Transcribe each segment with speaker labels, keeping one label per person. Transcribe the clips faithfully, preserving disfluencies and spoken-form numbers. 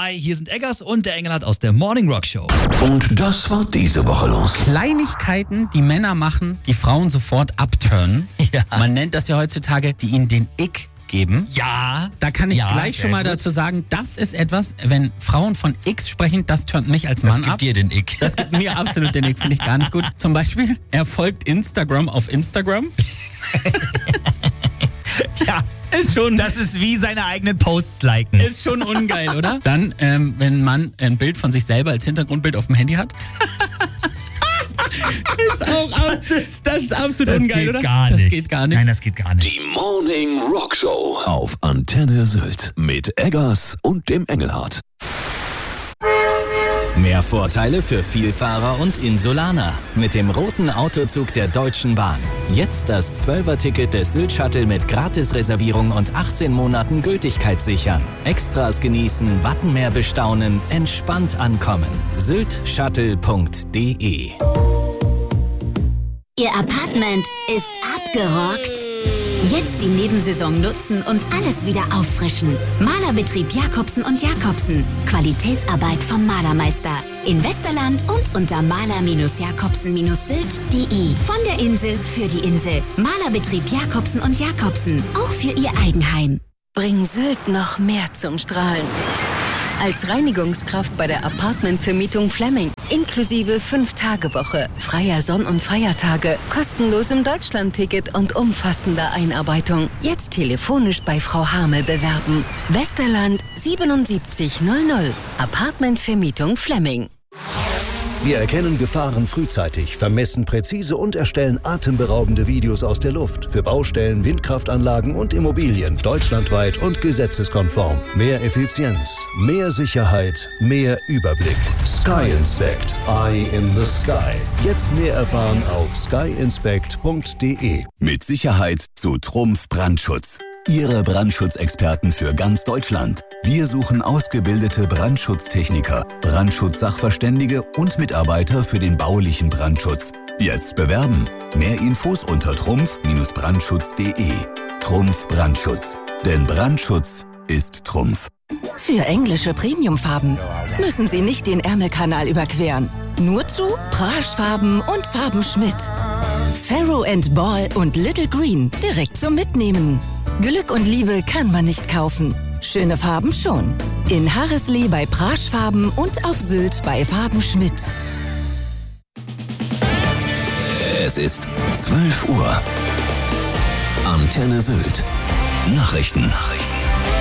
Speaker 1: Hi, hier sind Eggers und der Engelhardt aus der Morning Rock Show.
Speaker 2: Und das war diese Woche los.
Speaker 3: Kleinigkeiten, die Männer machen, die Frauen sofort abturnen.
Speaker 1: Ja.
Speaker 3: Man nennt das ja heutzutage, die ihnen den Ick geben.
Speaker 1: Ja.
Speaker 3: Da kann ich
Speaker 1: ja,
Speaker 3: gleich schon mal
Speaker 1: gut.
Speaker 3: dazu sagen, das ist etwas, wenn Frauen von Icks sprechen, das turnt mich als Mann
Speaker 1: Das gibt
Speaker 3: ab.
Speaker 1: dir den Ick.
Speaker 3: Das gibt mir absolut den Ick, finde ich gar nicht gut. Zum Beispiel, er folgt Instagram auf Instagram.
Speaker 1: Ja.
Speaker 3: Ist schon,
Speaker 1: Das ist wie seine eigenen Posts liken.
Speaker 3: ist schon ungeil, oder? Dann, ähm, wenn ein Mann ein Bild von sich selber als Hintergrundbild auf dem Handy hat. ist auch das ist, das ist absolut
Speaker 1: Das
Speaker 3: ungeil,
Speaker 1: geht
Speaker 3: oder?
Speaker 1: gar
Speaker 3: das
Speaker 1: nicht.
Speaker 3: geht gar nicht.
Speaker 1: Nein, das geht gar nicht.
Speaker 2: Die Morning Rock Show auf Antenne Sylt mit Eggers und dem Engelhardt.
Speaker 4: Mehr Vorteile für Vielfahrer und Insulaner. Mit dem roten Autozug der Deutschen Bahn. Jetzt das Zwölfer-Ticket des Sylt-Shuttle mit Gratisreservierung und achtzehn Monaten Gültigkeit sichern. Extras genießen, Wattenmeer bestaunen, entspannt ankommen. sylt shuttle punkt de.
Speaker 5: Ihr Apartment ist abgerockt? Jetzt die Nebensaison nutzen und alles wieder auffrischen. Malerbetrieb Jakobsen und Jakobsen. Qualitätsarbeit vom Malermeister. In Westerland und unter maler-jakobsen sylt punkt de. Von der Insel für die Insel. Malerbetrieb Jakobsen und Jakobsen. Auch für Ihr Eigenheim.
Speaker 6: Bring Sylt noch mehr zum Strahlen. Als Reinigungskraft bei der Apartmentvermietung Flemming. Inklusive fünf Tage Woche, freier Sonn- und Feiertage, kostenlosem Deutschlandticket und umfassender Einarbeitung. Jetzt telefonisch bei Frau Hamel bewerben. Westerland siebenundsiebzig null null. Apartmentvermietung Flemming.
Speaker 7: Wir erkennen Gefahren frühzeitig, vermessen präzise und erstellen atemberaubende Videos aus der Luft. Für Baustellen, Windkraftanlagen und Immobilien deutschlandweit und gesetzeskonform. Mehr Effizienz, mehr Sicherheit, mehr Überblick. Sky Inspect. Eye in the Sky. Jetzt mehr erfahren auf sky inspect punkt de.
Speaker 2: Mit Sicherheit zu Trumpf Brandschutz. Ihre Brandschutzexperten für ganz Deutschland. Wir suchen ausgebildete Brandschutztechniker, Brandschutzsachverständige und Mitarbeiter für den baulichen Brandschutz. Jetzt bewerben. Mehr Infos unter trumpf brandschutz punkt de. Trumpf Brandschutz. Denn Brandschutz ist Trumpf.
Speaker 6: Für englische Premiumfarben müssen Sie nicht den Ärmelkanal überqueren. Nur zu Praschfarben und Farben Schmidt. Farrow and Ball und Little Green direkt zum Mitnehmen. Glück und Liebe kann man nicht kaufen. Schöne Farben schon. In Harrislee bei Praschfarben und auf Sylt bei Farben Schmidt.
Speaker 2: Es ist zwölf Uhr. Antenne Sylt. Nachrichten. Nachrichten.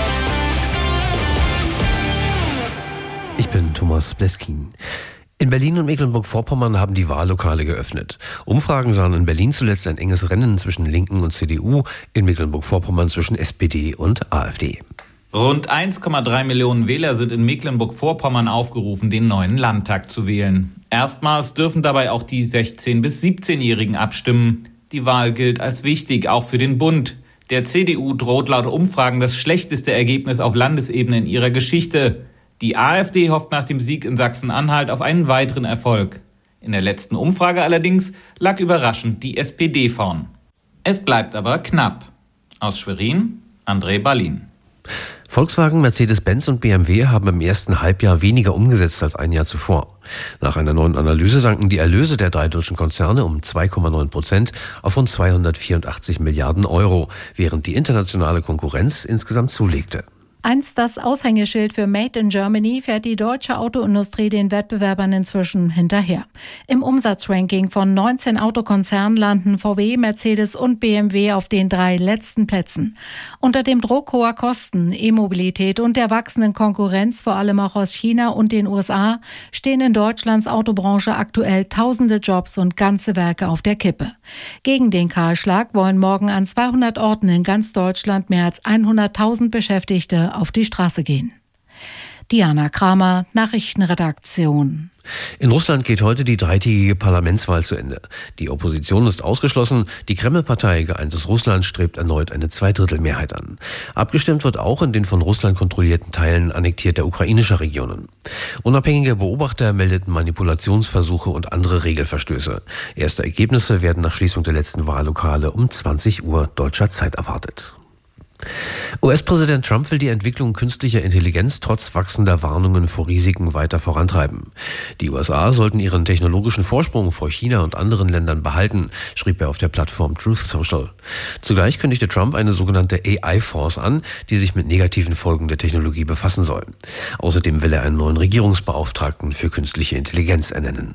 Speaker 8: Ich bin Thomas Bleskin. In Berlin und Mecklenburg-Vorpommern haben die Wahllokale geöffnet. Umfragen sahen in Berlin zuletzt ein enges Rennen zwischen Linken und C D U, in Mecklenburg-Vorpommern zwischen S P D und AfD.
Speaker 9: Rund eins Komma drei Millionen Wähler sind in Mecklenburg-Vorpommern aufgerufen, den neuen Landtag zu wählen. Erstmals dürfen dabei auch die sechzehn- bis siebzehnjährigen abstimmen. Die Wahl gilt als wichtig, auch für den Bund. Der C D U droht laut Umfragen das schlechteste Ergebnis auf Landesebene in ihrer Geschichte. Die AfD hofft nach dem Sieg in Sachsen-Anhalt auf einen weiteren Erfolg. In der letzten Umfrage allerdings lag überraschend die S P D vorn. Es bleibt aber knapp. Aus Schwerin, André Ballin.
Speaker 8: Volkswagen, Mercedes-Benz und B M W haben im ersten Halbjahr weniger umgesetzt als ein Jahr zuvor. Nach einer neuen Analyse sanken die Erlöse der drei deutschen Konzerne um zwei Komma neun Prozent auf rund zweihundertvierundachtzig Milliarden Euro, während die internationale Konkurrenz insgesamt zulegte.
Speaker 10: Einst das Aushängeschild für Made in Germany fährt die deutsche Autoindustrie den Wettbewerbern inzwischen hinterher. Im Umsatzranking von neunzehn Autokonzernen landen V W, Mercedes und B M W auf den drei letzten Plätzen. Unter dem Druck hoher Kosten, E-Mobilität und der wachsenden Konkurrenz, vor allem auch aus China und den U S A, stehen in Deutschlands Autobranche aktuell tausende Jobs und ganze Werke auf der Kippe. Gegen den Kahlschlag wollen morgen an zweihundert Orten in ganz Deutschland mehr als hunderttausend Beschäftigte auf die Straße gehen. Diana Kramer, Nachrichtenredaktion.
Speaker 8: In Russland geht heute die dreitägige Parlamentswahl zu Ende. Die Opposition ist ausgeschlossen. Die Kreml-Partei Geeintes Russland strebt erneut eine Zweidrittelmehrheit an. Abgestimmt wird auch in den von Russland kontrollierten Teilen annektierter ukrainischer Regionen. Unabhängige Beobachter meldeten Manipulationsversuche und andere Regelverstöße. Erste Ergebnisse werden nach Schließung der letzten Wahllokale um zwanzig Uhr deutscher Zeit erwartet. U S-Präsident Trump will die Entwicklung künstlicher Intelligenz trotz wachsender Warnungen vor Risiken weiter vorantreiben. Die U S A sollten ihren technologischen Vorsprung vor China und anderen Ländern behalten, schrieb er auf der Plattform Truth Social. Zugleich kündigte Trump eine sogenannte A I-Force an, die sich mit negativen Folgen der Technologie befassen soll. Außerdem will er einen neuen Regierungsbeauftragten für künstliche Intelligenz ernennen.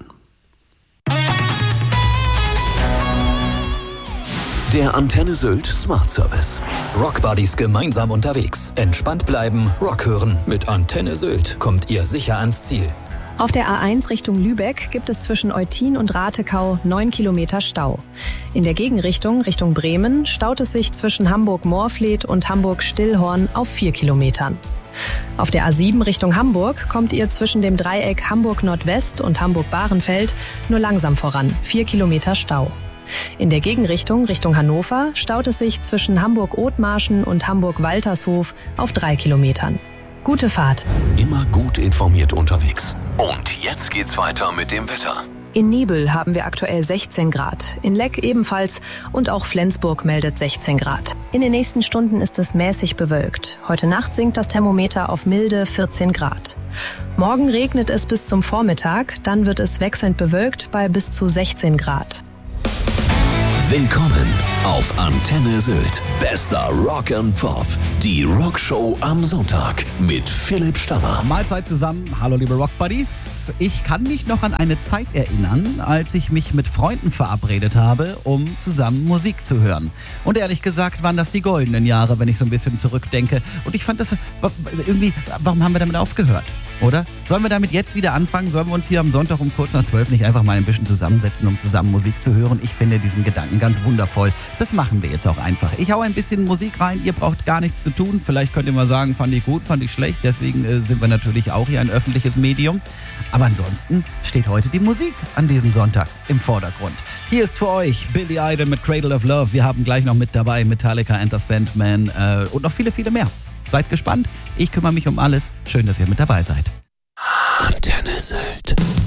Speaker 2: Der Antenne Sylt Smart Service. Rock Buddies gemeinsam unterwegs. Entspannt bleiben, Rock hören. Mit Antenne Sylt kommt ihr sicher ans Ziel.
Speaker 11: Auf der A eins Richtung Lübeck gibt es zwischen Eutin und Ratekau neun Kilometer Stau. In der Gegenrichtung, Richtung Bremen, staut es sich zwischen Hamburg-Moorfleet und Hamburg-Stillhorn auf vier Kilometern. Auf der A sieben Richtung Hamburg kommt ihr zwischen dem Dreieck Hamburg-Nordwest und Hamburg-Bahrenfeld nur langsam voran, vier Kilometer Stau. In der Gegenrichtung, Richtung Hannover, staut es sich zwischen Hamburg-Othmarschen und Hamburg-Waltershof auf drei Kilometern. Gute Fahrt.
Speaker 2: Immer gut informiert unterwegs. Und jetzt geht's weiter mit dem Wetter.
Speaker 11: In Nibel haben wir aktuell sechzehn Grad, in Leck ebenfalls und auch Flensburg meldet sechzehn Grad. In den nächsten Stunden ist es mäßig bewölkt. Heute Nacht sinkt das Thermometer auf milde vierzehn Grad. Morgen regnet es bis zum Vormittag, dann wird es wechselnd bewölkt bei bis zu sechzehn Grad.
Speaker 2: Willkommen auf Antenne Sylt. Bester Rock and Pop. Die Rockshow am Sonntag mit Philipp Stammer.
Speaker 12: Mahlzeit zusammen. Hallo liebe Rock Buddies. Ich kann mich noch an eine Zeit erinnern, als ich mich mit Freunden verabredet habe, um zusammen Musik zu hören. Und ehrlich gesagt waren das die goldenen Jahre, wenn ich so ein bisschen zurückdenke. Und ich fand das irgendwie, warum haben wir damit aufgehört? Oder? Sollen wir damit jetzt wieder anfangen? Sollen wir uns hier am Sonntag um kurz nach zwölf nicht einfach mal ein bisschen zusammensetzen, um zusammen Musik zu hören? Ich finde diesen Gedanken ganz wundervoll. Das machen wir jetzt auch einfach. Ich hau ein bisschen Musik rein, ihr braucht gar nichts zu tun. Vielleicht könnt ihr mal sagen, fand ich gut, fand ich schlecht. Deswegen äh, sind wir natürlich auch hier ein öffentliches Medium. Aber ansonsten steht heute die Musik an diesem Sonntag im Vordergrund. Hier ist für euch Billy Idol mit Cradle of Love. Wir haben gleich noch mit dabei Metallica and the Sandman äh, und noch viele, viele mehr. Seid gespannt. Ich kümmere mich um alles. Schön, dass ihr mit dabei seid.
Speaker 2: Antenne Sylt.